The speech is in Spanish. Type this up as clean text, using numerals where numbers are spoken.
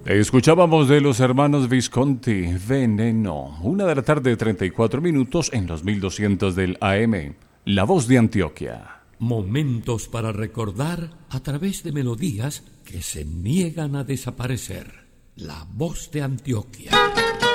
Escuchábamos de los hermanos Visconti, Veneno, 1 de la tarde, 34 minutos en los 1200 del AM. La voz de Antioquia. Momentos para recordar a través de melodías que se niegan a desaparecer. La voz de Antioquia.